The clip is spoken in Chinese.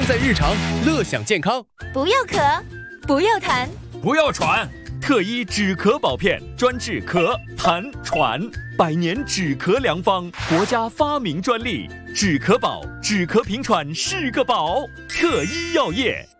在日常，乐享健康。 不要咳，不要痰， 不要喘。特一止咳宝片，专治咳、痰、喘，100年止咳良方，国家发明专利。止咳宝，止咳平喘是个宝。特一药业。